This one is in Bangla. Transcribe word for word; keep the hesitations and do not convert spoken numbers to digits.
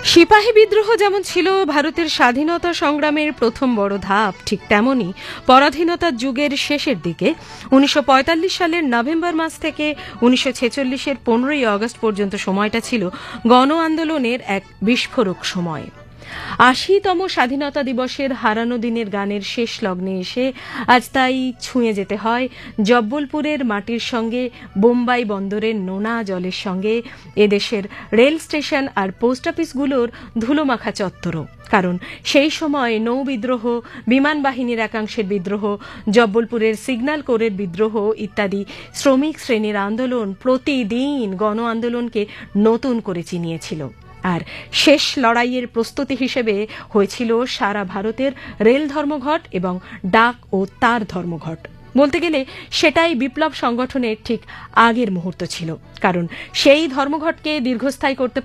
সিপাহী বিদ্রোহ যেমন ছিল ভারতের স্বাধীনতা সংগ্রামের প্রথম বড় ধাপ, ঠিক তেমনি পরাধীনতার যুগের শেষের দিকে উনিশশো পঁয়তাল্লিশ সালের নভেম্বর মাস থেকে উনিশশো ছেচল্লিশের পনেরোই আগস্ট পর্যন্ত সময়টা ছিল গণ আন্দোলনের এক বিস্ফোরক সময়। আশিতম স্বাধীনতা দিবসের হারানো দিনের গানের শেষ লগ্নে এসে আজ তাই ছুঁয়ে যেতে হয় জব্বলপুরের মাটির সঙ্গে বোম্বাই বন্দরের নোনা জলের সঙ্গে এদেশের রেল স্টেশন আর পোস্ট অফিসগুলোর ধুলোমাখা চত্বরও। কারণ সেই সময় নৌ বিদ্রোহ, বিমান বাহিনীর একাংশের বিদ্রোহ, জব্বলপুরের সিগন্যাল কোরের বিদ্রোহ ইত্যাদি শ্রমিক শ্রেণীর আন্দোলন প্রতিদিন গণ আন্দোলনকে নতুন করে চিনিয়েছিল। আর শেষ লড়াইয়ের প্রস্তুতি হিসেবে হয়েছিল সারা ভারতের রেল ধর্মঘট এবং ডাক ও তার ধর্মঘট। বলতে গেলে সেটাই বিপ্লব সংগঠনের ঠিক আগের মুহূর্ত ছিল, কারণ সেই ধর্মঘটকে দীর্ঘস্থায়ী করতে